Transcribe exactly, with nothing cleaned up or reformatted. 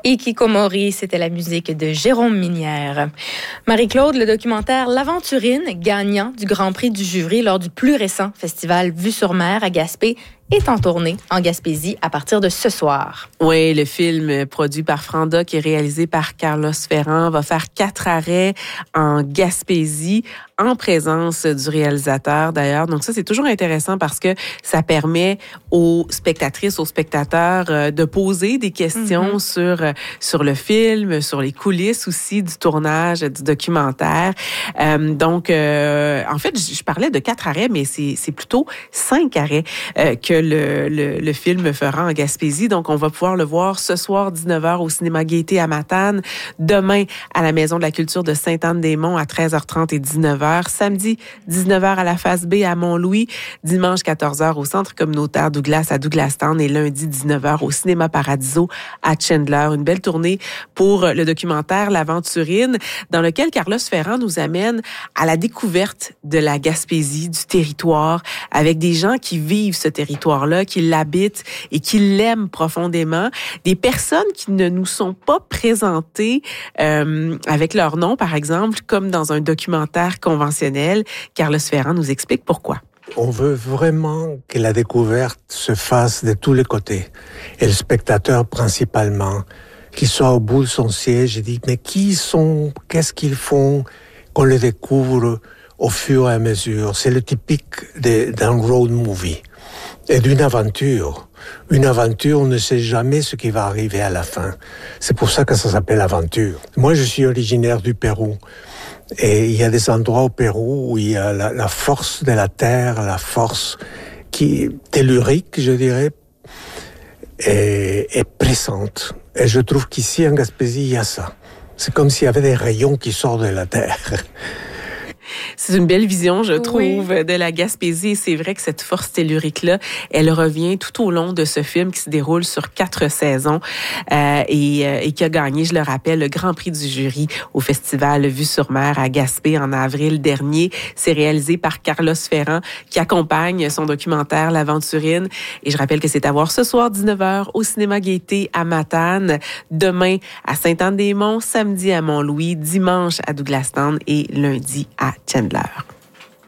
Hikikomori, c'était la musique de Jérôme Minière. Marie-Claude, le documentaire L'Aventurine, gagnant du Grand Prix du jury lors du plus récent festival Vue-sur-Mer à Gaspé, est en tournée en Gaspésie à partir de ce soir. Oui, le film produit par Frandoc et réalisé par Carlos Ferrand va faire quatre arrêts en Gaspésie en présence du réalisateur d'ailleurs. Donc ça, c'est toujours intéressant parce que ça permet aux spectatrices, aux spectateurs euh, de poser des questions mm-hmm. sur, euh, sur le film, sur les coulisses aussi du tournage du documentaire. Euh, donc, euh, en fait, je, je parlais de quatre arrêts, mais c'est, c'est plutôt cinq arrêts euh, que le, le, le film fera en Gaspésie. Donc, on va pouvoir le voir ce soir, dix-neuf heures, au cinéma Gaîté à Matane, demain à la Maison de la Culture de Sainte-Anne-des-Monts à treize heures trente et dix-neuf heures, samedi dix-neuf heures à la Face B à Mont-Louis, dimanche quatorze heures au Centre communautaire Douglas à Douglastown et lundi dix-neuf heures au Cinéma Paradiso à Chandler. Une belle tournée pour le documentaire L'Aventurine, dans lequel Carlos Ferrand nous amène à la découverte de la Gaspésie, du territoire, avec des gens qui vivent ce territoire-là, qui l'habitent et qui l'aiment profondément. Des personnes qui ne nous sont pas présentées euh, avec leur nom, par exemple, comme dans un documentaire conventionnel. Carlos Ferrand nous explique pourquoi. On veut vraiment que la découverte se fasse de tous les côtés. Et le spectateur principalement, qu'il soit au bout de son siège et dit mais qui sont, qu'est-ce qu'ils font, qu'on les découvre au fur et à mesure. C'est le typique de, d'un road movie et d'une aventure. Une aventure, on ne sait jamais ce qui va arriver à la fin. C'est pour ça que ça s'appelle aventure. Moi, je suis originaire du Pérou. Et il y a des endroits au Pérou où il y a la, la force de la terre, la force qui est tellurique, je dirais, et, et pressante. Et je trouve qu'ici, en Gaspésie, il y a ça. C'est comme s'il y avait des rayons qui sortent de la terre. C'est une belle vision, je trouve, oui. de la Gaspésie. Et c'est vrai que cette force tellurique-là, elle revient tout au long de ce film qui se déroule sur quatre saisons euh, et, euh, et qui a gagné, je le rappelle, le Grand Prix du jury au festival Vue-sur-Mer à Gaspé en avril dernier. C'est réalisé par Carlos Ferrand qui accompagne son documentaire L'Aventurine. Et je rappelle que c'est à voir ce soir, dix-neuf heures, au cinéma Gaîté à Matane, demain à Sainte-Anne-des-Monts, samedi à Mont-Louis, dimanche à Douglastown et lundi à Chandler.